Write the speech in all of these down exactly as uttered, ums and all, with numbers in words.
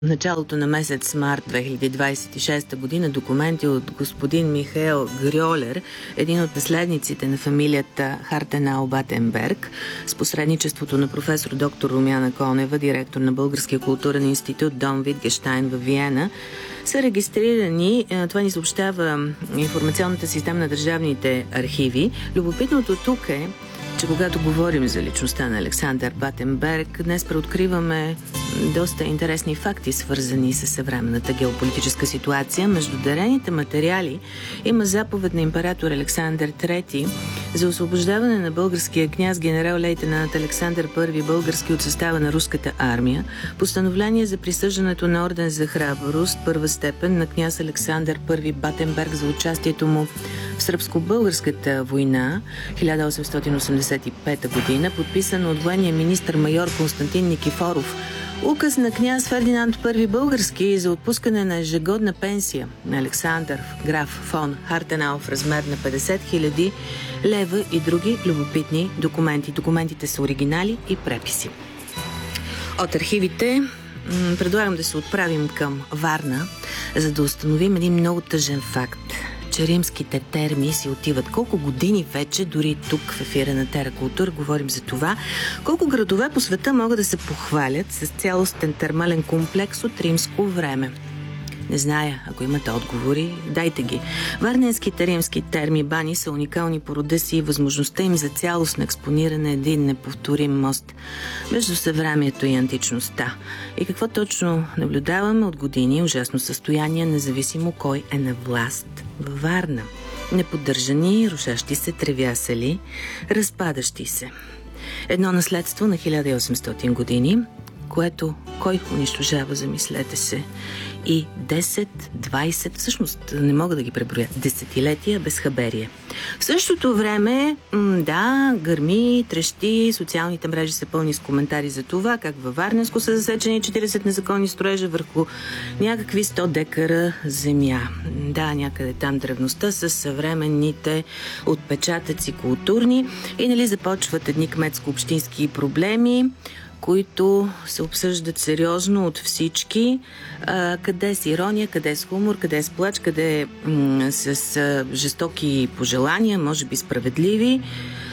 началото на месец март две хиляди двадесет и шеста година документи от господин Михаел Грьолер, един от наследниците на фамилията Хартенау-Батенберг, с посредничеството на професор доктор Румяна Конева, директор на Българския културен институт Дом Витгенщайн в Виена, са регистрирани. Това ни съобщава информационната система на държавните архиви. Любопитното тук е, че когато говорим за личността на Александър Батенберг, днес преоткриваме доста интересни факти, свързани с съвременната геополитическа ситуация. Между дарените материали има заповед на император Александър трети за освобождаване на българския княз генерал-лейтенант Александър първи български от състава на руската армия, постановление за присъждането на орден за храброст първа степен на княз Александър първи Батенберг за участието му в сръбско-българската война хиляда осемстотин осемдесет и пета година, подписано от военния министър майор Константин Никифоров. Указ на княз Фердинанд първи български за отпускане на ежегодна пенсия на Александър граф фон Хартенау в размер на петдесет хиляди лева и други любопитни документи. Документите са оригинали и преписи. От архивите предлагам да се отправим към Варна, за да установим един много тъжен факт, че римските терми си отиват. Колко години вече, дори тук в ефира на Теракултура, говорим за това, колко градове по света могат да се похвалят с цялостен термален комплекс от римско време. Не зная, ако имате отговори, дайте ги. Варненските римски терми бани са уникални по рода си и възможността им за цялостно експониране един неповторим мост между съвремието и античността. И какво точно наблюдаваме от години? Ужасно състояние, независимо кой е на власт във Варна. Неподдържани, рушащи се тревясали, разпадащи се. Едно наследство на хиляда и осемстотин години, което кой унищожава, замислете се, и десет, двадесет, всъщност не мога да ги преброя, десетилетия безхаберие. В същото време, да, гърми, трещи, социалните мрежи са пълни с коментари за това, как във Варненско са засечени четиридесет незаконни строежа върху някакви сто декара земя. Да, някъде там древността с съвременните отпечатъци културни и нали започват едни кметско-общински проблеми, които се обсъждат сериозно от всички. А, къде с ирония, къде с хумор, къде с плач, къде м- с а, жестоки пожелания, може би справедливи.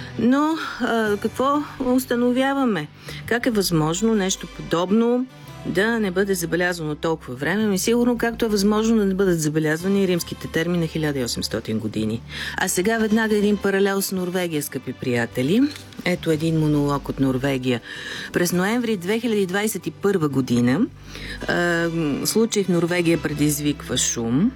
Но а, какво установяваме? Как е възможно нещо подобно да не бъде забелязано толкова време? Ми сигурно както е възможно да не бъдат забелязвани римските терми на хиляда и осемстотин години. А сега веднага един паралел с Норвегия, скъпи приятели. Ето един монолог от Норвегия. През ноември две хиляди двадесет и първа година а, случай в Норвегия предизвиква шум,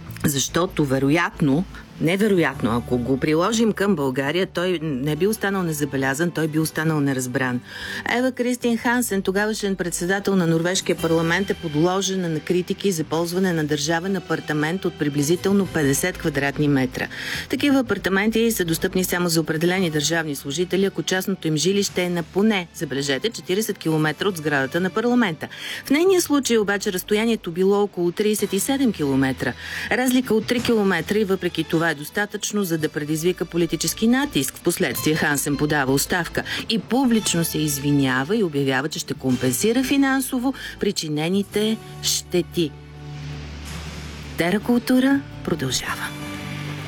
защото вероятно, невероятно, ако го приложим към България, той не би останал незабелязан, той би останал неразбран. Ева Кристин Хансен, тогавашен председател на Норвежкия парламент, е подложена на критики за ползване на държавен апартамент от приблизително петдесет квадратни метра. Такива апартаменти са достъпни само за определени държавни служители, ако частното им жилище е на поне, забележете, четиридесет километра от сградата на парламента. В нейния случай обаче разстоянието било около тридесет и седем километра. Разлика от три километра и въпреки това е достатъчно, за да предизвика политически натиск. Впоследствие Хансен подава оставка и публично се извинява и обявява, че ще компенсира финансово причинените щети. Теракултура продължава.